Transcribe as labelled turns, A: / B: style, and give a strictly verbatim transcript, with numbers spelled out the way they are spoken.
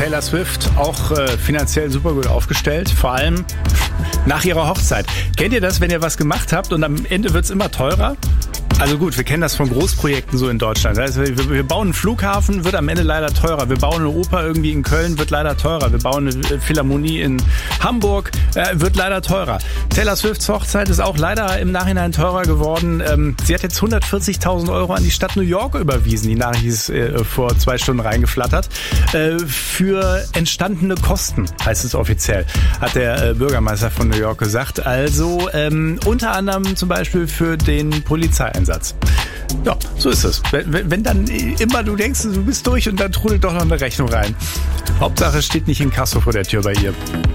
A: Taylor Swift auch äh, finanziell super gut aufgestellt, vor allem nach ihrer Hochzeit. Kennt ihr das, wenn ihr was gemacht habt und am Ende wird's immer teurer? Also gut, wir kennen das von Großprojekten so in Deutschland. Also wir, wir bauen einen Flughafen, wird am Ende leider teurer. Wir bauen eine Oper irgendwie in Köln, wird leider teurer. Wir bauen eine Philharmonie in Hamburg, äh, wird leider teurer. Taylor Swifts Hochzeit ist auch leider im Nachhinein teurer geworden. Ähm, sie hat jetzt hundertvierzigtausend Euro an die Stadt New York überwiesen. Die Nachricht ist äh, vor zwei Stunden reingeflattert. Äh, für entstandene Kosten, heißt es offiziell, hat der äh, Bürgermeister von New York gesagt. Also ähm, unter anderem zum Beispiel für den Polizeieinsatz. Ja, so ist es. Wenn, wenn dann immer du denkst, du bist durch und dann trudelt doch noch eine Rechnung rein. Hauptsache es steht nicht in Kasso vor der Tür bei ihr.